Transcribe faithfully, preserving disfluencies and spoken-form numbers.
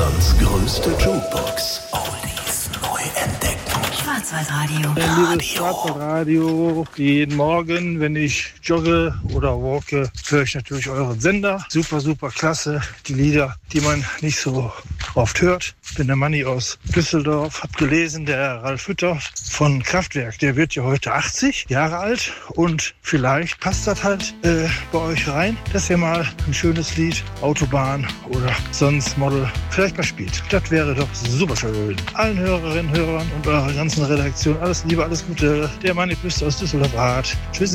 Deutschlands größte Jukebox. Oldies neu entdecken. Schwarzwaldradio. Liebes Schwarzwaldradio, jeden Morgen, wenn ich jogge oder walke, höre ich natürlich euren Sender. Super, super klasse. Die Lieder, die man nicht so oft hört. Ich bin der Manni aus Düsseldorf, hab gelesen, der Ralf Hütter von Kraftwerk, der wird ja heute achtzig Jahre alt und vielleicht passt das halt äh, bei euch rein, dass ihr mal ein schönes Lied, Autobahn oder sonst Model vielleicht mal spielt. Das wäre doch super schön. Allen Hörerinnen, Hörern und eurer ganzen Redaktion alles Liebe, alles Gute. Der Manni Büste aus Düsseldorf. Tschüss.